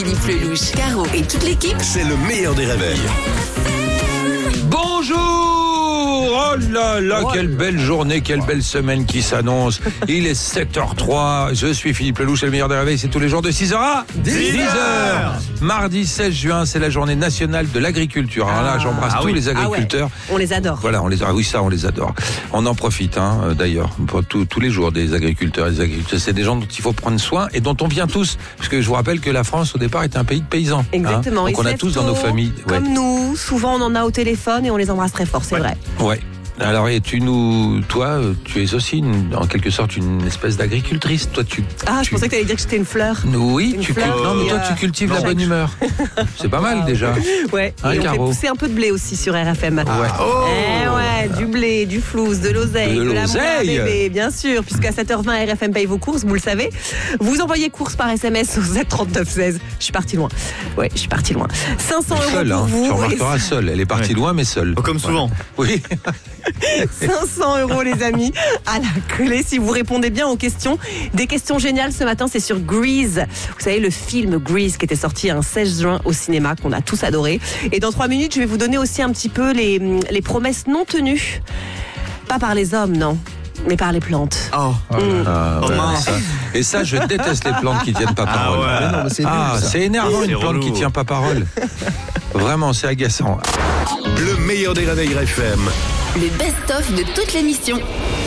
Philippe Lelouch, Caro et toute l'équipe. C'est le meilleur des réveils. Bonjour! Oh là là, quelle belle journée, quelle belle semaine qui s'annonce. Il est 7h03, je suis Philippe Lelouch, le meilleur des réveils, c'est tous les jours de 6h à 10h. Mardi 16 juin, c'est la journée nationale de l'agriculture. Alors là, j'embrasse tous les agriculteurs. On les adore. Voilà, on les adore. On en profite, d'ailleurs, pour tous les jours des agriculteurs. Les agriculteurs, c'est des gens dont il faut prendre soin et dont on vient tous. Parce que je vous rappelle que la France, au départ, était un pays de paysans. Exactement. Donc on a tous dans nos familles. Comme nous, souvent on en a au téléphone et on les embrasse très fort, c'est vrai. Ouais. Alors, toi, tu es aussi en quelque sorte une espèce d'agricultrice. Toi, je pensais que tu allais dire que j'étais une fleur. Oui, Une fleur non, mais toi, tu cultives la bonne humeur. C'est pas mal déjà. Ouais. Et on fait pousser un peu de blé aussi sur RFM. Ouais. Du blé, du flouze, de l'oseille, de l'amour à bébé, bien sûr. Puisqu'à 7h20, RFM paye vos courses, vous le savez. Vous envoyez courses par SMS au Z3916. Je suis partie loin. 500 € seule, pour vous. Tu remarqueras seule. Elle est partie loin, mais seule. Comme souvent. Oui. 500 € les amis à la clé si vous répondez bien aux questions. Des questions géniales ce matin, c'est sur Grease. Vous savez, le film Grease qui était sorti un 16 juin au cinéma, qu'on a tous adoré. Et dans 3 minutes, je vais vous donner aussi un petit peu les promesses non tenues. Pas par les hommes, non, mais par les plantes. Et ça, je déteste les plantes qui tiennent pas parole. C'est énervant une plante qui tient pas parole. Vraiment, c'est agaçant. Le meilleur des réveils RFM. Le best-of de toute l'émission.